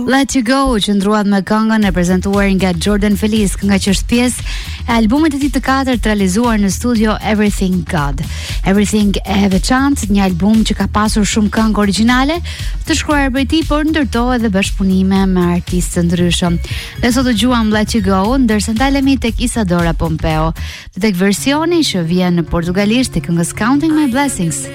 Let You Go qëndruat me këngën e prezantuar nga Jordan Feliz, kënga që është pjesë e albumit të tij të katërt realizuar në studio Everything God. Everything e veçantë, një album që ka pasur shumë këngë origjinale të shkruar prej tij, por ndërtoi edhe bashkëpunime me artistë të ndryshëm. Ne sot dëgjuam Let You Go, ndërsa ndalemi tek Isadora Pompeo, tek versioni që vjen në portugalisht të këngës Counting My Blessings.